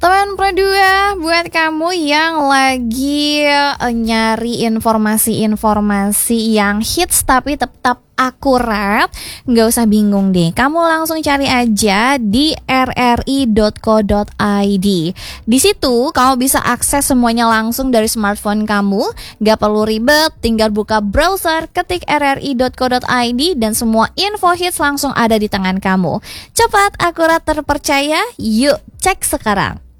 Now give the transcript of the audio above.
Teman Pro 2, buat kamu yang lagi nyari informasi-informasi yang hits tapi tetap akurat, nggak usah bingung deh. Kamu langsung cari aja di rri.co.id. Di situ kamu bisa akses semuanya langsung dari smartphone kamu. Nggak perlu ribet, tinggal buka browser, ketik rri.co.id dan semua info hits langsung ada di tangan kamu. Cepat, akurat, terpercaya. Yuk, cek sekarang.